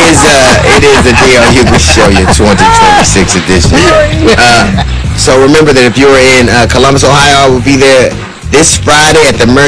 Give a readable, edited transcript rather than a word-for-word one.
is a D.L. Hughley Show, your 2026 edition. So remember that if you're in Columbus, Ohio, I will be there this Friday at the